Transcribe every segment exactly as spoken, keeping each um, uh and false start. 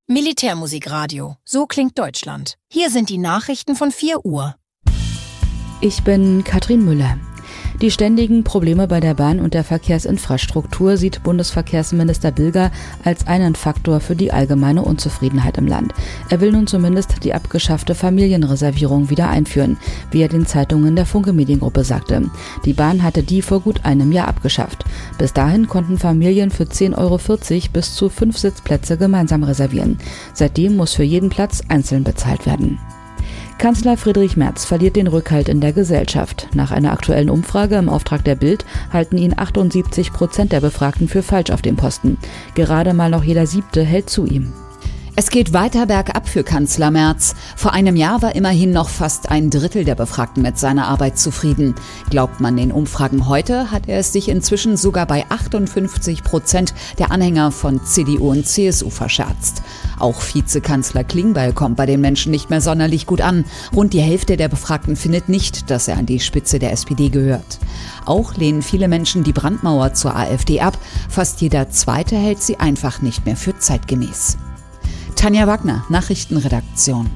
Militärmusikradio. So klingt Deutschland. Hier sind die Nachrichten von vier Uhr. Ich bin Katrin Müller. Die ständigen Probleme bei der Bahn und der Verkehrsinfrastruktur sieht Bundesverkehrsminister Bilger als einen Faktor für die allgemeine Unzufriedenheit im Land. Er will nun zumindest die abgeschaffte Familienreservierung wieder einführen, wie er den Zeitungen der Funke Mediengruppe sagte. Die Bahn hatte die vor gut einem Jahr abgeschafft. Bis dahin konnten Familien für zehn Euro vierzig bis zu fünf Sitzplätze gemeinsam reservieren. Seitdem muss für jeden Platz einzeln bezahlt werden. Kanzler Friedrich Merz verliert den Rückhalt in der Gesellschaft. Nach einer aktuellen Umfrage im Auftrag der Bild halten ihn achtundsiebzig Prozent der Befragten für falsch auf dem Posten. Gerade mal noch jeder Siebte hält zu ihm. Es geht weiter bergab für Kanzler Merz. Vor einem Jahr war immerhin noch fast ein Drittel der Befragten mit seiner Arbeit zufrieden. Glaubt man den Umfragen heute, hat er es sich inzwischen sogar bei achtundfünfzig Prozent der Anhänger von C D U und C S U verscherzt. Auch Vizekanzler Klingbeil kommt bei den Menschen nicht mehr sonderlich gut an. Rund die Hälfte der Befragten findet nicht, dass er an die Spitze der S P D gehört. Auch lehnen viele Menschen die Brandmauer zur AfD ab. Fast jeder Zweite hält sie einfach nicht mehr für zeitgemäß. Tanja Wagner, Nachrichtenredaktion.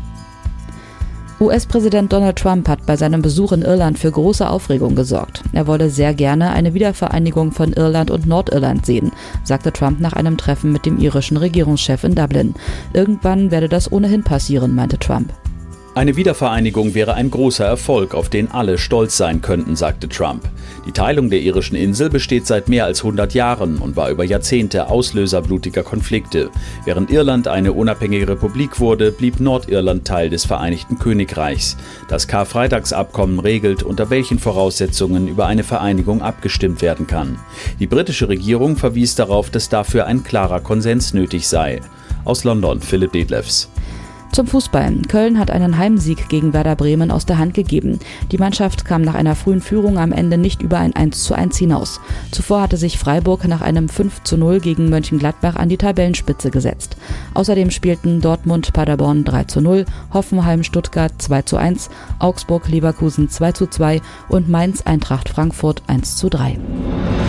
U S-Präsident Donald Trump hat bei seinem Besuch in Irland für große Aufregung gesorgt. Er wolle sehr gerne eine Wiedervereinigung von Irland und Nordirland sehen, sagte Trump nach einem Treffen mit dem irischen Regierungschef in Dublin. Irgendwann werde das ohnehin passieren, meinte Trump. Eine Wiedervereinigung wäre ein großer Erfolg, auf den alle stolz sein könnten, sagte Trump. Die Teilung der irischen Insel besteht seit mehr als hundert Jahren und war über Jahrzehnte Auslöser blutiger Konflikte. Während Irland eine unabhängige Republik wurde, blieb Nordirland Teil des Vereinigten Königreichs. Das Karfreitagsabkommen regelt, unter welchen Voraussetzungen über eine Vereinigung abgestimmt werden kann. Die britische Regierung verwies darauf, dass dafür ein klarer Konsens nötig sei. Aus London, Philipp Detlefs. Zum Fußball. Köln hat einen Heimsieg gegen Werder Bremen aus der Hand gegeben. Die Mannschaft kam nach einer frühen Führung am Ende nicht über ein eins zu eins hinaus. Zuvor hatte sich Freiburg nach einem fünf zu null gegen Mönchengladbach an die Tabellenspitze gesetzt. Außerdem spielten Dortmund Paderborn drei zu null, Hoffenheim Stuttgart zwei zu eins, Augsburg Leverkusen zwei zu zwei und Mainz Eintracht Frankfurt eins zu drei.